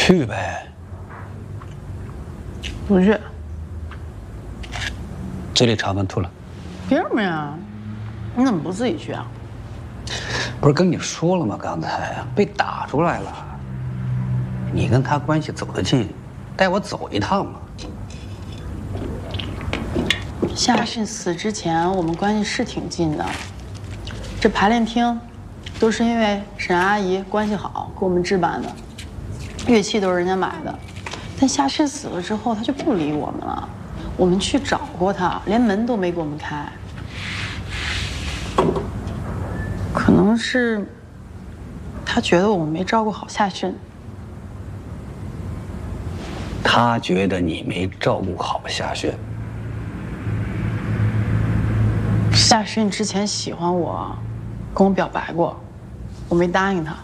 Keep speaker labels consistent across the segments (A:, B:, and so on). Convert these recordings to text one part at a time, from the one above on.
A: 去呗。
B: 不去。
A: 嘴里茶饭吐了。
B: 凭什么呀？你怎么不自己去啊？
A: 不是跟你说了吗？刚才被打出来了。你跟他关系走得近，带我走一趟嘛。
B: 夏训死之前，我们关系是挺近的。这排练厅，都是因为沈阿姨关系好，给我们置办的，乐器都是人家买的。但夏训死了之后，他就不理我们了。我们去找过他，连门都没给我们开。可能是他觉得我们没照顾好夏训。
A: 他觉得你没照顾好夏训。
B: 夏训之前喜欢我，跟我表白过，我没答应他。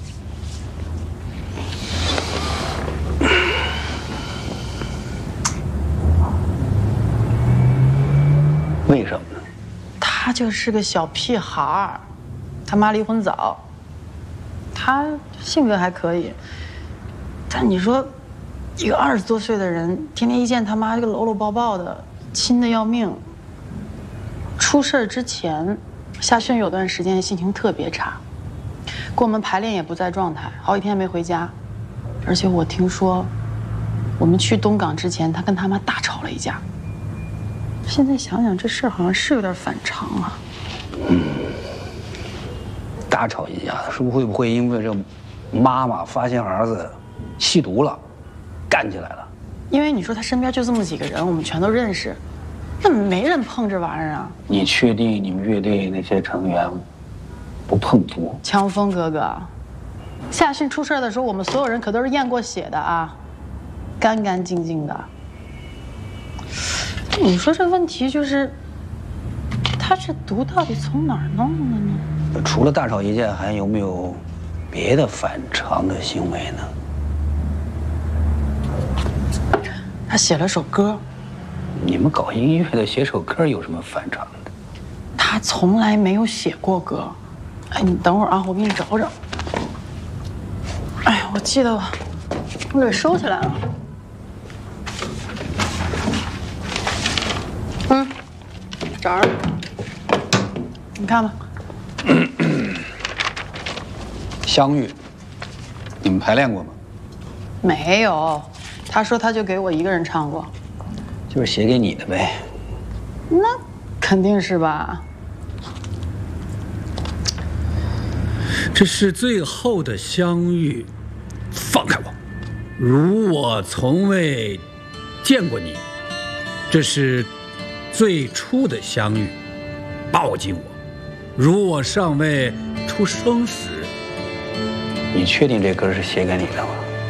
A: 为什么呢？
B: 他就是个小屁孩儿，他妈离婚早，他性格还可以，但你说，一个20多岁的人，天天一见他妈就搂搂抱抱的，亲的要命。出事之前，夏轩有段时间心情特别差，跟我们排练也不在状态，好几天没回家。而且我听说，我们去东港之前，他跟他妈大吵了一架。现在想想，这事儿好像是有点反常啊。
A: 大吵一架，是不是会不会因为这妈妈发现儿子吸毒了，干起来了？
B: 因为你说他身边就这么几个人，我们全都认识，那没人碰这玩意儿啊。
A: 你确定你们乐队那些成员不碰毒？
B: 强风哥哥，夏训出事的时候，我们所有人可都是验过血的啊，干干净净的。你说这问题就是，他这毒到底从哪儿弄的呢？
A: 除了大吵一架，还有没有别的反常的行为呢？
B: 他写了首歌。
A: 你们搞音乐的写首歌有什么反常的？
B: 他从来没有写过歌。哎，你等会儿啊，我给你找找。哎呀，我记得我给收起来了。找着了，你看吧。
A: 相遇，你们排练过吗？
B: 没有，他说他就给我一个人唱过。
A: 就是写给你的呗。
B: 那肯定是吧。
C: 这是最后的相遇，放开我，如我从未见过你。这是最初的相遇，抱紧我，如我尚未出生时。
A: 你确定这歌是写给你的吗？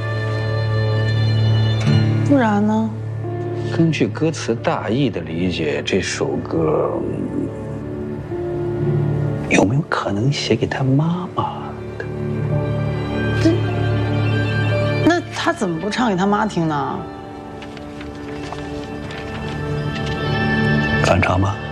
B: 不然呢？
A: 根据歌词大意的理解，这首歌有没有可能写给他妈妈的？
B: 那他怎么不唱给他妈听呢？
A: 反常吗？